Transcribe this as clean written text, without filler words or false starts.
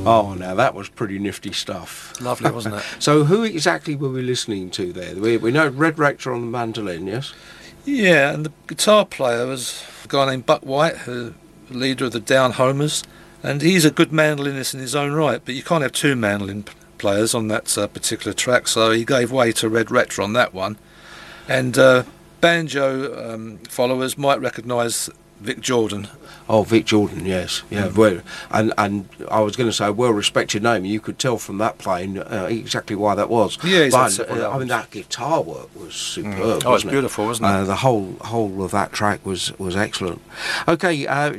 Oh, now that was pretty nifty stuff. Lovely, wasn't it? So who exactly were we listening to there? We know Red Rector on the mandolin, yes? Yeah, and the guitar player was a guy named Buck White, the leader of the Down Homers, and he's a good mandolinist in his own right, but you can't have two mandolin players on that particular track, so he gave way to Red Rector on that one. And banjo followers might recognise Vic Jordan. Oh, Vic Jordan, yes, yeah. Well, and I was going to say, well-respected name. You could tell from that playing exactly why that was. Yeah, but I mean, that guitar work was superb. Oh, it's beautiful, wasn't it? The whole of that track was excellent. Okay.